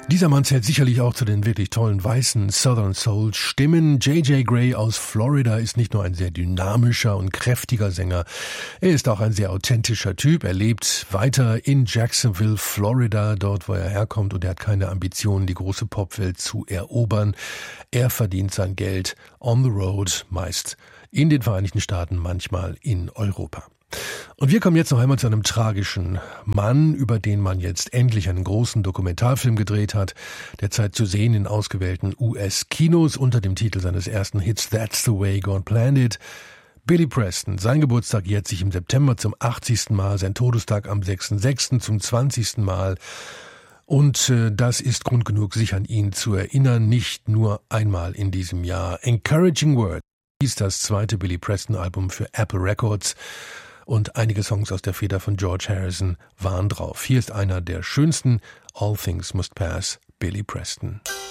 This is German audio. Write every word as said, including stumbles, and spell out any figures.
Dieser Mann zählt sicherlich auch zu den wirklich tollen weißen Southern Soul Stimmen. J J Grey aus Florida ist nicht nur ein sehr dynamischer und kräftiger Sänger, er ist auch ein sehr authentischer Typ. Er lebt weiter in Jacksonville, Florida, dort wo er herkommt, und er hat keine Ambitionen, die große Popwelt zu erobern. Er verdient sein Geld on the road, meist in den Vereinigten Staaten, manchmal in Europa. Und wir kommen jetzt noch einmal zu einem tragischen Mann, über den man jetzt endlich einen großen Dokumentarfilm gedreht hat, derzeit zu sehen in ausgewählten U S-Kinos unter dem Titel seines ersten Hits That's the Way God Planned It. Billy Preston, sein Geburtstag jährt sich im September zum achtzigsten Mal, sein Todestag am sechsten sechsten zum zwanzigsten Mal. Und äh, das ist Grund genug, sich an ihn zu erinnern, nicht nur einmal in diesem Jahr. Encouraging Words ist das zweite Billy Preston-Album für Apple Records. Und einige Songs aus der Feder von George Harrison waren drauf. Hier ist einer der schönsten, All Things Must Pass, Billy Preston.